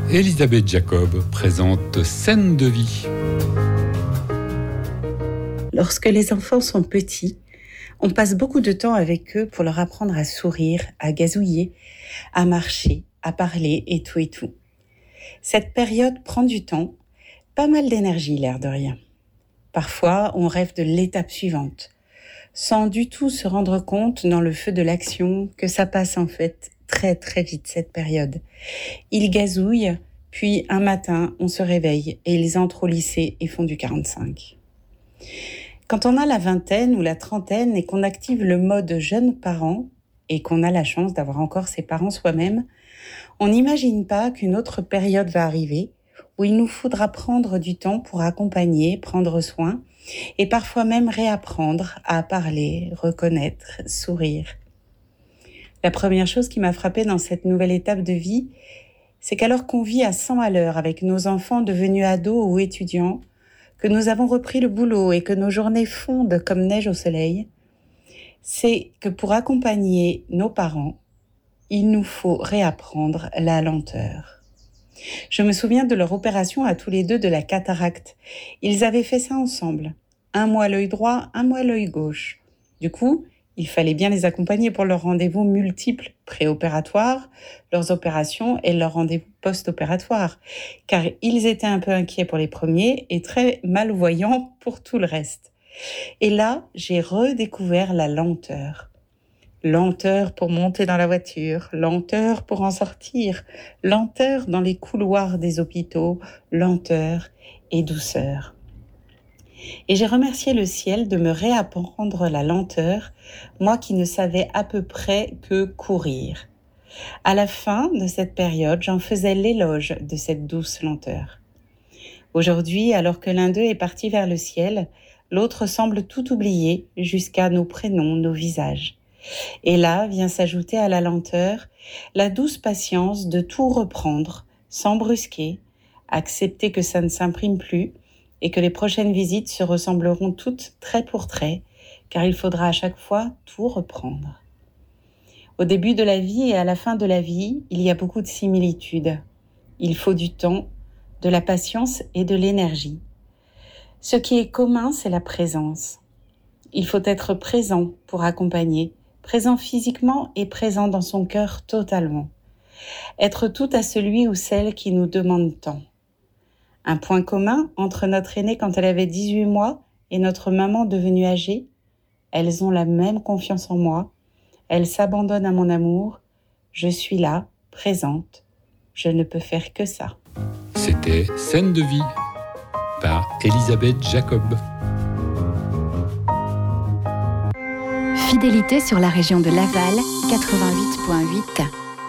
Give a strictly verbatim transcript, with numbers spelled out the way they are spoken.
Elisabeth Jacob présente Scène de vie. Lorsque les enfants sont petits, on passe beaucoup de temps avec eux pour leur apprendre à sourire, à gazouiller, à marcher, à parler et tout et tout. Cette période prend du temps, pas mal d'énergie, l'air de rien. Parfois, on rêve de l'étape suivante, sans du tout se rendre compte dans le feu de l'action que ça passe en fait très très vite cette période. Ils gazouillent, puis un matin, on se réveille et ils entrent au lycée et font du quarante-cinq. Quand on a la vingtaine ou la trentaine et qu'on active le mode jeune parent et qu'on a la chance d'avoir encore ses parents soi-même, on n'imagine pas qu'une autre période va arriver où il nous faudra prendre du temps pour accompagner, prendre soin et parfois même réapprendre à parler, reconnaître, sourire. La première chose qui m'a frappée dans cette nouvelle étape de vie, c'est qu'alors qu'on vit à cent à l'heure avec nos enfants devenus ados ou étudiants, que nous avons repris le boulot et que nos journées fondent comme neige au soleil, c'est que pour accompagner nos parents, il nous faut réapprendre la lenteur. Je me souviens de leur opération à tous les deux de la cataracte. Ils avaient fait ça ensemble. Un mois l'œil droit, un mois l'œil gauche. Du coup, il fallait bien les accompagner pour leurs rendez-vous multiples préopératoires, leurs opérations et leurs rendez-vous post-opératoires, car ils étaient un peu inquiets pour les premiers et très malvoyants pour tout le reste. Et là, j'ai redécouvert la lenteur. Lenteur pour monter dans la voiture, lenteur pour en sortir, lenteur dans les couloirs des hôpitaux, lenteur et douceur. Et j'ai remercié le ciel de me réapprendre la lenteur, moi qui ne savais à peu près que courir. À la fin de cette période, j'en faisais l'éloge de cette douce lenteur. Aujourd'hui, alors que l'un d'eux est parti vers le ciel, l'autre semble tout oublier jusqu'à nos prénoms, nos visages. Et là vient s'ajouter à la lenteur la douce patience de tout reprendre sans brusquer, accepter que ça ne s'imprime plus, et que les prochaines visites se ressembleront toutes trait pour trait, car il faudra à chaque fois tout reprendre. Au début de la vie et à la fin de la vie, il y a beaucoup de similitudes. Il faut du temps, de la patience et de l'énergie. Ce qui est commun, c'est la présence. Il faut être présent pour accompagner, présent physiquement et présent dans son cœur totalement. Être tout à celui ou celle qui nous demande tant. Un point commun entre notre aînée quand elle avait dix-huit mois et notre maman devenue âgée, elles ont la même confiance en moi, elles s'abandonnent à mon amour, je suis là, présente, je ne peux faire que ça. C'était Scène de vie par Elisabeth Jacob. Fidélité sur la région de Laval, quatre-vingt-huit virgule huit.